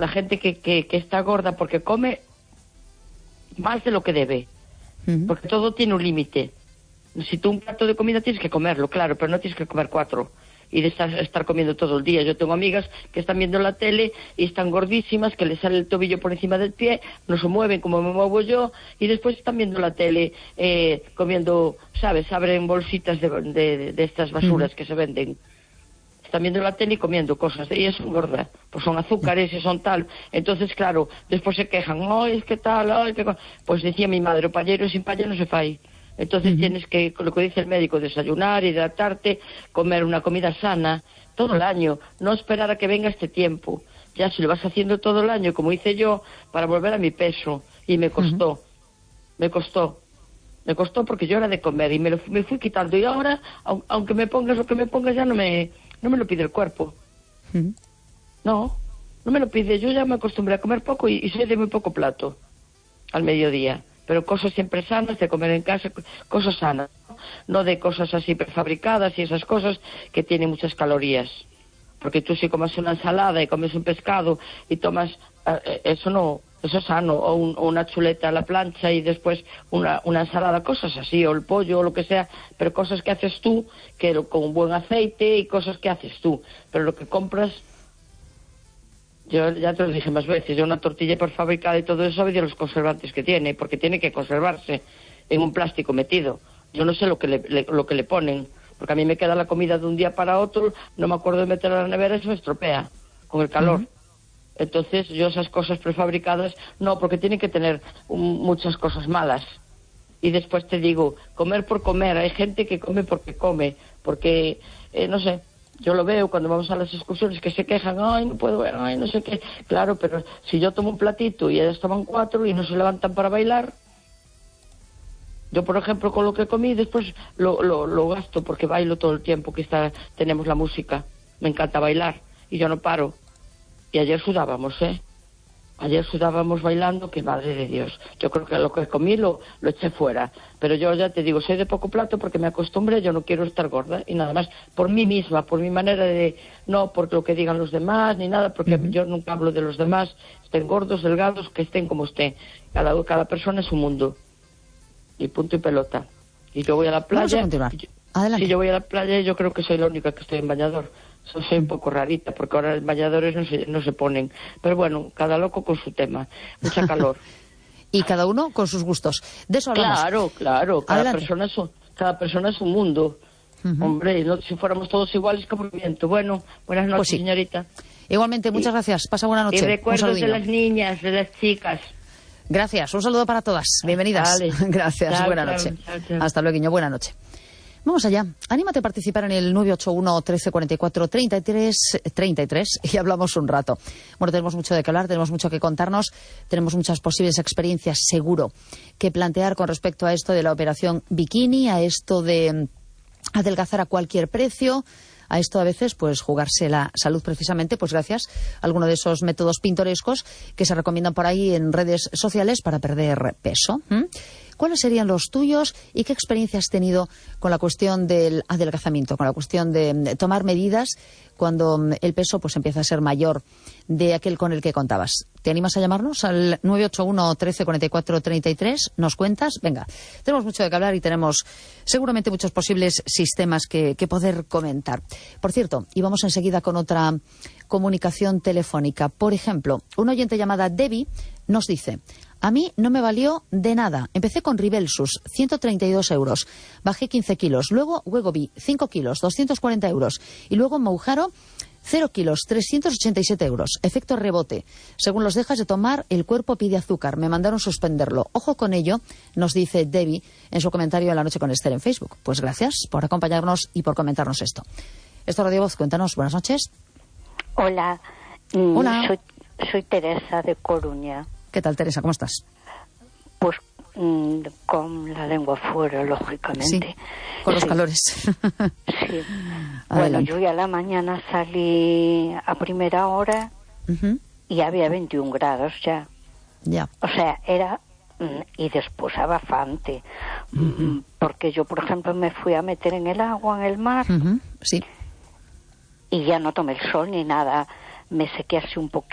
la gente que está gorda porque come más de lo que debe, porque todo tiene un límite. Si tú un plato de comida tienes que comerlo, claro, pero no tienes que comer 4 y de estar comiendo todo el día. Yo tengo amigas que están viendo la tele y están gordísimas, que les sale el tobillo por encima del pie, no se mueven como me muevo yo, y después están viendo la tele comiendo, ¿sabes? Abren bolsitas de estas basuras que se venden. Están viendo la tele y comiendo cosas, y eso engorda, pues son azúcares y son tal. Entonces, claro, después se quejan, ¡ay, es que tal, ay, que... Pues decía mi madre, o pallero sin palla no se fai. Entonces tienes que, lo que dice el médico, desayunar, hidratarte, comer una comida sana todo el año, no esperar a que venga este tiempo. Ya si lo vas haciendo todo el año, como hice yo, para volver a mi peso, y me costó porque yo era de comer y me fui quitando, y ahora, aunque me pongas lo que me pongas, ya no me lo pide el cuerpo. No me lo pide, yo ya me acostumbré a comer poco y soy de muy poco plato al mediodía. Pero cosas siempre sanas, de comer en casa, cosas sanas, no de cosas así prefabricadas y esas cosas que tienen muchas calorías. Porque tú si comes una ensalada y comes un pescado y tomas, eso es sano, o una chuleta a la plancha y después una ensalada, cosas así, o el pollo o lo que sea, pero cosas que haces tú, con un buen aceite y cosas que haces tú. Pero lo que compras... Yo ya te lo dije más veces, yo una tortilla prefabricada y todo eso, y de los conservantes que tiene, porque tiene que conservarse en un plástico metido. Yo no sé lo que le ponen, porque a mí me queda la comida de un día para otro, no me acuerdo de meterla en la nevera, eso me estropea con el calor. Entonces yo esas cosas prefabricadas, no, porque tienen que tener muchas cosas malas. Y después te digo, comer por comer, hay gente que come porque come, porque, no sé... Yo lo veo cuando vamos a las excursiones que se quejan, ay, no puedo ver, ay, no sé qué. Claro, pero si yo tomo un platito y ellas toman 4 y no se levantan para bailar, yo, por ejemplo, con lo que comí, después lo gasto porque bailo todo el tiempo que tenemos la música. Me encanta bailar y yo no paro. Y ayer sudábamos, Ayer sudábamos bailando, que madre de Dios. Yo creo que lo que comí lo eché fuera. Pero yo ya te digo, soy de poco plato porque me acostumbré, yo no quiero estar gorda. Y nada más, por mí misma, por mi manera de... No por lo que digan los demás, ni nada, porque yo nunca hablo de los demás. Estén gordos, delgados, que estén como estén. Cada persona es un mundo. Y punto y pelota. Y yo voy a la playa... Vamos a continuar. Adelante. Si yo voy a la playa, yo creo que soy la única que estoy en bañador. Soy un poco rarita, porque ahora los bañadores no se ponen. Pero bueno, cada loco con su tema. Mucha calor. Y cada uno con sus gustos. De eso hablamos. Claro. Cada persona es un mundo. Hombre, si fuéramos todos iguales, qué aburrimiento. Bueno, buenas noches, pues sí, señorita. Igualmente, muchas gracias. Pasa buena noche. Y recuerdos de las niñas, de las chicas. Gracias. Un saludo para todas. Bienvenidas. Vale. Gracias. Chao, buena chao, noche. chao. Hasta luego, buena noche. Vamos allá. Anímate a participar en el 981 1344 33 y hablamos un rato. Bueno, tenemos mucho de qué hablar, tenemos mucho que contarnos, tenemos muchas posibles experiencias, seguro, que plantear con respecto a esto de la operación bikini, a esto de adelgazar a cualquier precio, a esto a veces pues jugarse la salud precisamente pues gracias a alguno de esos métodos pintorescos que se recomiendan por ahí en redes sociales para perder peso. ¿Cuáles serían los tuyos y qué experiencia has tenido con la cuestión del adelgazamiento, con la cuestión de tomar medidas cuando el peso pues empieza a ser mayor de aquel con el que contabas? ¿Te animas a llamarnos al 981 1344 33? ¿Nos cuentas? Venga, tenemos mucho de qué hablar y tenemos seguramente muchos posibles sistemas que poder comentar. Por cierto, y vamos enseguida con otra comunicación telefónica. Por ejemplo, una oyente llamada Debbie nos dice: a mí no me valió de nada. Empecé con Ribelsus, 132 euros. Bajé 15 kilos. Luego Wegovy, 5 kilos, 240 euros. Y luego Moujaro, 0 kilos, 387 euros. Efecto rebote. Según los dejas de tomar, el cuerpo pide azúcar. Me mandaron suspenderlo. Ojo con ello, nos dice Debbie en su comentario en La Noche con Esther en Facebook. Pues gracias por acompañarnos y por comentarnos esto. Esto Radio Voz, cuéntanos. Buenas noches. Hola. Hola. Soy Teresa de Coruña. ¿Qué tal, Teresa? ¿Cómo estás? Pues con la lengua fuera, lógicamente. Sí, con los calores. Sí. Bueno, yo ya a la mañana salí a primera hora y había 21 grados ya. Ya. O sea, era... Y después abafante. Porque yo, por ejemplo, me fui a meter en el agua, en el mar. Sí. Y ya no tomé el sol ni nada. Me sequé así un poquito.